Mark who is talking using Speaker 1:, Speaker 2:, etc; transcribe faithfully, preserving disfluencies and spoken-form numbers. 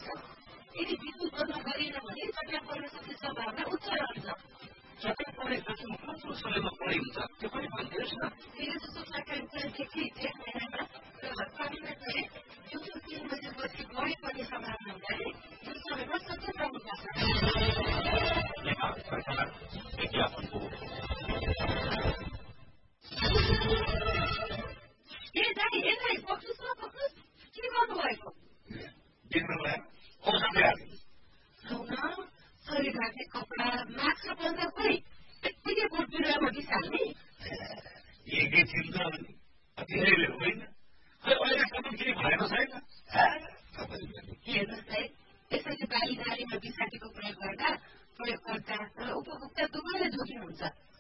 Speaker 1: पर्छ। यदि विद्युत बन्द गरिएन भने चट्याङ पर्न सक्ने सम्भावना उच्च रहन्छ।
Speaker 2: चट्याङ परे जसमा कुन समयमा पढी हुन्छ त्यो पनि भनिदिनुहोस् न।
Speaker 1: हिजो जस्तो चट्याङ चाहिँ ठिकै जेठ महिनामा र पानीमा चाहिँ दिउँसो तीन बजेपछि बढी पर्ने सम्भावना हुँदाखेरि जुन समयमा सचेत रहनुपर्छ।
Speaker 2: नेपाल सरकार विज्ञापनको
Speaker 1: ए दाइ ए दाइ पक्नुस् न पक्नुस् के गर्नुभएको?
Speaker 2: देख्नुलाई औषध ल्याएको
Speaker 1: सुन शरीर ढाक्ने कपडा मास्क र पन्जा खोइ यत्तिकै बोट बिरुवामा बिसाल्ने
Speaker 2: एकैछिन त धेरैले होइन खै अहिलेसम्म केही भएको छैन।
Speaker 1: हेर्नुहोस् है यसरी बाली बालीमा बिसाकेको प्रयोग गर्दा प्रयोगकर्ता र उपभोक्ता दुवैले जोखिम हुन्छ।